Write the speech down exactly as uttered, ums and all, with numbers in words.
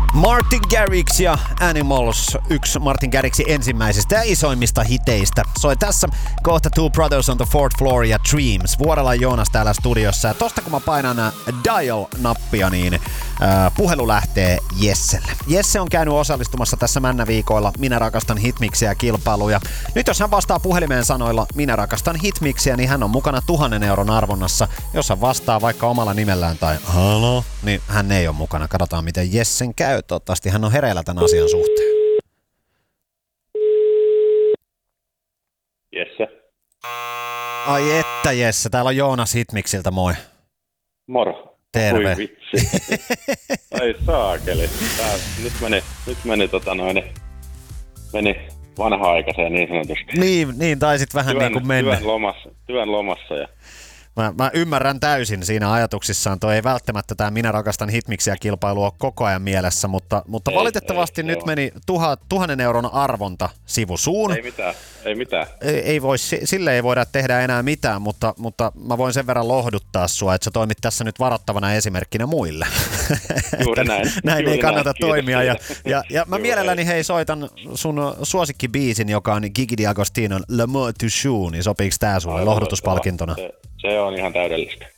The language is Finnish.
Martin Garrix ja Animals, yksi Martin Garrixin ensimmäisistä ja isoimmista hiteistä. Soi tässä kohta Two Brothers on the Fourth Floor ja Dreams. Vuorella Joonas täällä studiossa. Ja tosta kun mä painan dial-nappia, niin äh, puhelu lähtee Jesselle. Jesse on käynyt osallistumassa tässä männäviikoilla Minä rakastan hitmiksiä kilpailuja. Nyt jos hän vastaa puhelimeen sanoilla Minä rakastan hitmiksiä, niin hän on mukana tuhannen euron arvonnassa. Jos hän vastaa vaikka omalla nimellään tai halo, niin hän ei ole mukana. Katsotaan miten Jessen käy. Toivottavasti hän on hereillä tämän asian suhteen. Jesse. Ai että Jesse, täällä on Joonas Hitmiksiltä, moi. Moro. Terve. Oi vitsi. Ai saakeli. Tää nyt meni, nyt meni tota noin, meni vanha-aikaiseen niin sanotusti. Niin, niin taisit vähän työn, niin kuin mennä. Työn lomassa, työn lomassa ja... Mä, mä ymmärrän täysin siinä ajatuksissaan. Toi ei välttämättä tämä Minä rakastan hitmiksiä kilpailu ole koko ajan mielessä, mutta, mutta ei, valitettavasti ei, nyt meni tuhat, tuhannen euron arvonta sivusuun. Ei mitään, ei mitään. Ei, ei voi, sille ei voida tehdä enää mitään, mutta, mutta mä voin sen verran lohduttaa sua, että sä toimit tässä nyt varoittavana esimerkkinä muille. Juuri näin. Näin Juuri ei kannata näin. toimia. Ja, ja, ja mä Juuri mielelläni hei soitan sun suosikkibiisin, joka on Gigi D'Agostinon Le Mot du Chou, niin sopiiko tää sulle lohdutuspalkintona? Se, se on ihan täydellistä.